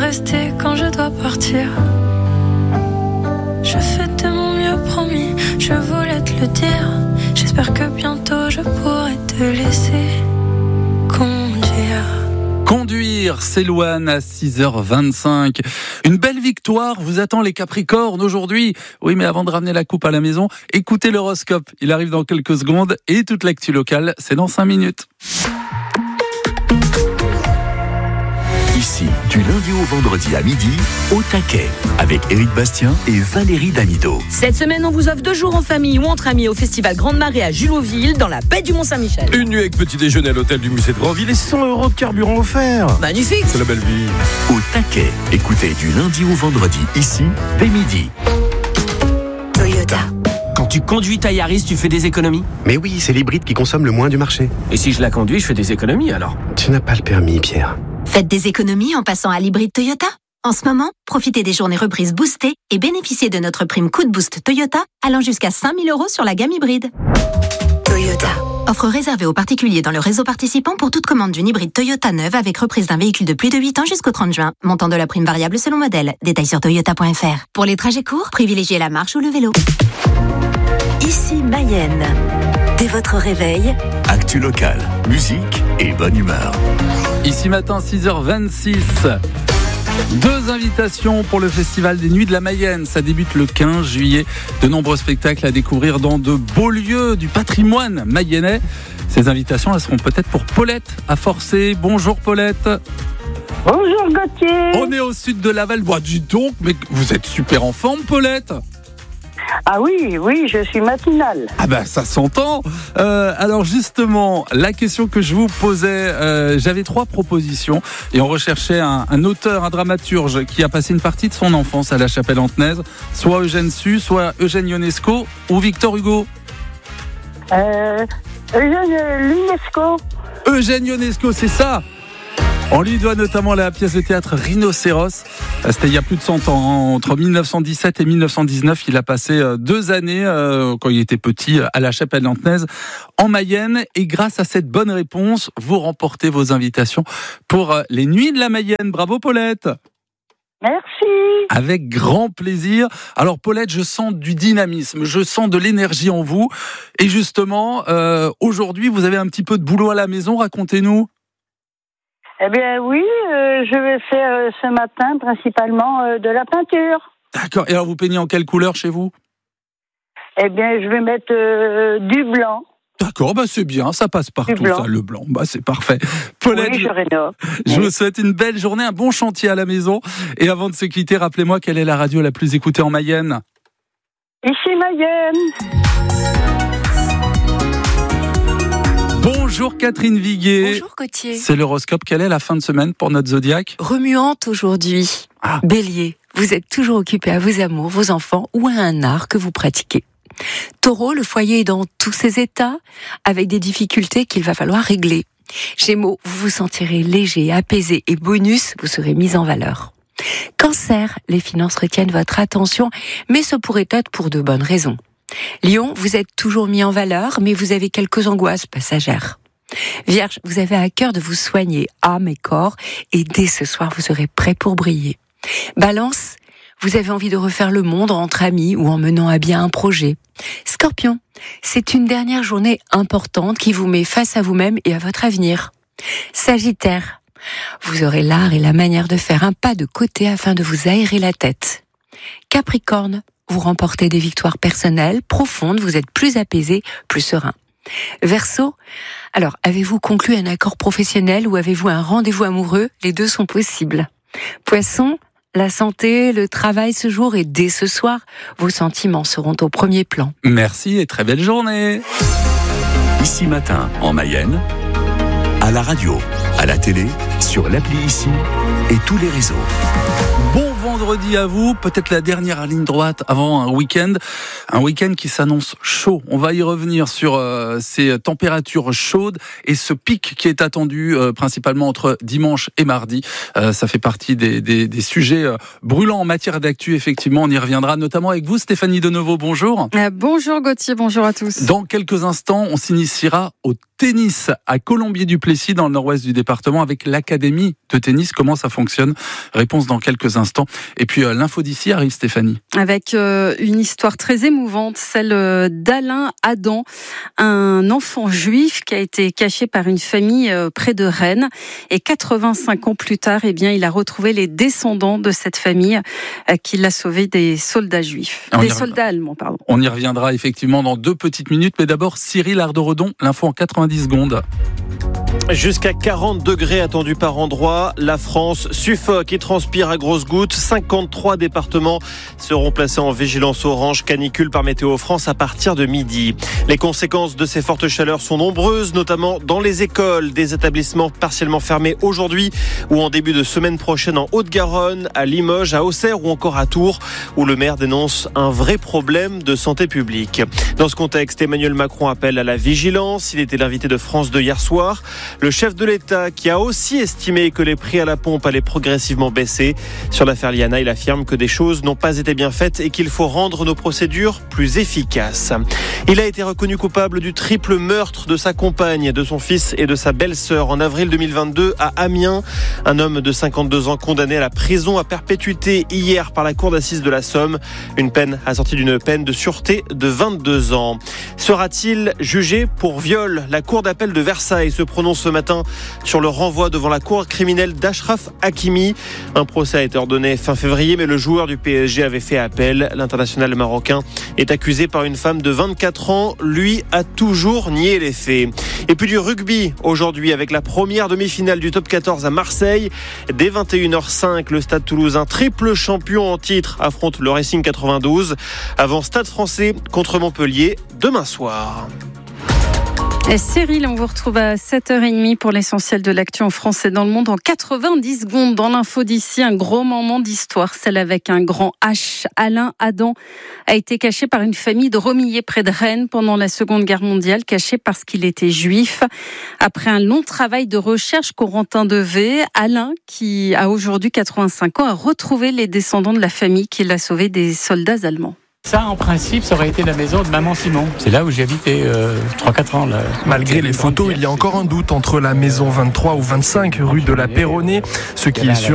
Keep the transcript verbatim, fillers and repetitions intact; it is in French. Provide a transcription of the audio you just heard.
rester quand je dois partir. Je fais de mon mieux, promis, je voulais te le dire. J'espère que bientôt je pourrai te laisser conduire. Conduire, c'est Louane à six heures vingt-cinq. Une belle victoire vous attend les Capricornes aujourd'hui. Oui, mais avant de ramener la coupe à la maison, écoutez l'horoscope. Il arrive dans quelques secondes et toute l'actu locale, c'est dans cinq minutes. Ici, du lundi au vendredi à midi, au taquet, avec Éric Bastien et Valérie Damido. Cette semaine, on vous offre deux jours en famille ou entre amis au festival Grande Marée à Julotville, dans la baie du Mont-Saint-Michel. Une nuit avec petit déjeuner à l'hôtel du musée de Grandville et cent euros de carburant offert. Magnifique. C'est la belle vie. Au taquet, écoutez du lundi au vendredi, ici, dès midi. Toyota. Quand tu conduis ta Yaris, tu fais des économies ? Mais oui, c'est l'hybride qui consomme le moins du marché. Et si je la conduis, je fais des économies alors ? Tu n'as pas le permis, Pierre. Faites des économies en passant à l'hybride Toyota. En ce moment, profitez des journées reprises boostées et bénéficiez de notre prime Coup de Boost Toyota allant jusqu'à cinq mille euros sur la gamme hybride. Toyota. Offre réservée aux particuliers dans le réseau participant pour toute commande d'une hybride Toyota neuve avec reprise d'un véhicule de plus de huit ans jusqu'au trente juin. Montant de la prime variable selon modèle. Détails sur toyota point f r. Pour les trajets courts, privilégiez la marche ou le vélo. Ici Mayenne. Dès votre réveil, Actu locale, musique et bonne humeur. Ici matin, six heures vingt-six. Deux invitations pour le Festival des Nuits de la Mayenne. Ça débute le quinze juillet. De nombreux spectacles à découvrir dans de beaux lieux du patrimoine mayennais. Ces invitations, elles seront peut-être pour Paulette à Forcé. Bonjour Paulette. Bonjour Gauthier. On est au sud de Laval. Bah, dis donc, mais vous êtes super en forme Paulette. Ah oui, oui, je suis matinale. Ah ben ça s'entend. Euh, alors justement, la question que je vous posais, euh, j'avais trois propositions et on recherchait un, un auteur, un dramaturge qui a passé une partie de son enfance à la Chapelle-Antenaise, soit Eugène Sue, soit Eugène Ionesco ou Victor Hugo. Euh, Eugène Ionesco. Eugène Ionesco, c'est ça. On lui doit notamment la pièce de théâtre Rhinocéros. C'était il y a plus de cent ans. Entre dix-neuf cent dix-sept et dix-neuf cent dix-neuf, il a passé deux années, euh, quand il était petit, à la Chapelle-Antenaise, en Mayenne. Et grâce à cette bonne réponse, vous remportez vos invitations pour les Nuits de la Mayenne. Bravo Paulette. Merci. Avec grand plaisir. Alors Paulette, je sens du dynamisme, je sens de l'énergie en vous. Et justement, euh, aujourd'hui, vous avez un petit peu de boulot à la maison. Racontez-nous. Eh bien oui, euh, je vais faire euh, ce matin principalement euh, de la peinture. D'accord. Et alors vous peignez en quelle couleur chez vous ? Eh bien je vais mettre euh, du blanc. D'accord, bah c'est bien, ça passe partout ça, le blanc. Bah c'est parfait. Paulette, oui, je rénove. Je oui. vous souhaite une belle journée, un bon chantier à la maison. Et avant de se quitter, rappelez-moi quelle est la radio la plus écoutée en Mayenne ? Ici Mayenne. Bonjour Catherine Viguier. Bonjour Gauthier. C'est l'horoscope. Quelle est la fin de semaine pour notre zodiaque ? Remuante aujourd'hui. Ah. Bélier, vous êtes toujours occupé à vos amours, vos enfants ou à un art que vous pratiquez. Taureau, le foyer est dans tous ses états, avec des difficultés qu'il va falloir régler. Gémeaux, vous vous sentirez léger, apaisé et bonus, vous serez mis en valeur. Cancer, les finances retiennent votre attention, mais ce pourrait être pour de bonnes raisons. Lion, vous êtes toujours mis en valeur, mais vous avez quelques angoisses passagères. Vierge, vous avez à cœur de vous soigner, âme et corps, et dès ce soir, vous serez prêt pour briller. Balance, vous avez envie de refaire le monde entre amis ou en menant à bien un projet. Scorpion, c'est une dernière journée importante qui vous met face à vous-même et à votre avenir. Sagittaire, vous aurez l'art et la manière de faire un pas de côté afin de vous aérer la tête. Capricorne, vous remportez des victoires personnelles profondes, vous êtes plus apaisé, plus serein. Verseau, alors avez-vous conclu un accord professionnel ou avez-vous un rendez-vous amoureux ? Les deux sont possibles. Poisson, la santé, le travail ce jour et dès ce soir, vos sentiments seront au premier plan. Merci et très belle journée. Ici matin, en Mayenne, à la radio, à la télé, sur l'appli Ici et tous les réseaux. Bon vendredi à vous, peut-être la dernière ligne droite avant un week-end, un week-end qui s'annonce chaud. On va y revenir sur euh, ces températures chaudes et ce pic qui est attendu euh, principalement entre dimanche et mardi. Euh, ça fait partie des, des, des sujets euh, brûlants en matière d'actu, effectivement. On y reviendra notamment avec vous, Stéphanie Deneveau. Bonjour. Euh, bonjour Gauthier, bonjour à tous. Dans quelques instants, on s'initiera au tennis à Colombier-du-Plessis dans le nord-ouest du département avec l'académie de tennis. Comment ça fonctionne? Réponse dans quelques instants. Et puis euh, l'info d'ici arrive, Stéphanie. Avec euh, une histoire très émouvante, celle euh, d'Alain Adam, un enfant juif qui a été caché par une famille euh, près de Rennes. Et quatre-vingt-cinq ans plus tard, eh bien, il a retrouvé les descendants de cette famille euh, qui l'a sauvé des soldats juifs. On des y soldats allemands, pardon. On y reviendra effectivement dans deux petites minutes. Mais d'abord, Cyril Ardoredon, l'info en quatre-vingt-dix secondes. Jusqu'à quarante degrés attendus par endroit. La France suffoque et transpire à grosses gouttes. cinquante-trois départements seront placés en vigilance orange canicule par Météo France à partir de midi. Les conséquences de ces fortes chaleurs sont nombreuses, notamment dans les écoles. Des établissements partiellement fermés aujourd'hui ou en début de semaine prochaine en Haute-Garonne, à Limoges, à Auxerre ou encore à Tours, où le maire dénonce un vrai problème de santé publique. Dans ce contexte, Emmanuel Macron appelle à la vigilance. Il était l'invité de France deux hier soir. Le chef de l'État qui a aussi estimé que les prix à la pompe allaient progressivement baisser. Sur l'affaire Liana, il affirme que des choses n'ont pas été bien faites et qu'il faut rendre nos procédures plus efficaces. Il a été reconnu coupable du triple meurtre de sa compagne, de son fils et de sa belle-sœur en avril deux mille vingt-deux à Amiens. Un homme de cinquante-deux ans condamné à la prison à perpétuité hier par la cour d'assises de la Somme. Une peine assortie d'une peine de sûreté de vingt-deux ans. Sera-t-il jugé pour viol? La cour d'appel de Versailles se prononce ce matin sur le renvoi devant la cour criminelle d'Achraf Hakimi. Un procès a été ordonné fin février, mais le joueur du P S G avait fait appel. L'international marocain est accusé par une femme de vingt-quatre ans. Lui a toujours nié les faits. Et puis du rugby aujourd'hui avec la première demi-finale du top quatorze à Marseille. Dès vingt et une heures cinq, le Stade Toulousain, triple champion en titre, affronte le Racing quatre-vingt-douze. Avant Stade Français contre Montpellier demain soir. Et Cyril, on vous retrouve à sept heures trente pour l'essentiel de l'actu en France et dans le monde en quatre-vingt-dix secondes. Dans l'info d'ici, un gros moment d'histoire, celle avec un grand H. Alain Adam a été caché par une famille de Romillé près de Rennes pendant la Seconde Guerre mondiale, caché parce qu'il était juif. Après un long travail de recherche, Corentin Devet, Alain, qui a aujourd'hui quatre-vingt-cinq ans, a retrouvé les descendants de la famille qui l'a sauvé des soldats allemands. Ça, en principe, ça aurait été la maison de Maman Simon. C'est là où j'ai habité euh, trois quatre ans. Là. Malgré les photos, il y a encore un doute entre la maison vingt-trois ou vingt-cinq rue de la Péronnée. Ce qui est sûr,